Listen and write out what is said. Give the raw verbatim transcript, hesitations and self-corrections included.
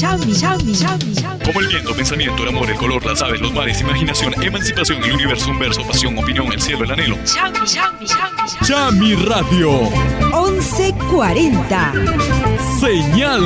Chami, Chami, Chami, Chami. Como el viento, pensamiento, el amor, el color, las aves, los mares, imaginación, emancipación, el universo, un verso, pasión, opinión, el cielo, el anhelo. Chami, Chami, Chami, Chami. Chami Radio. once cuarenta. Señal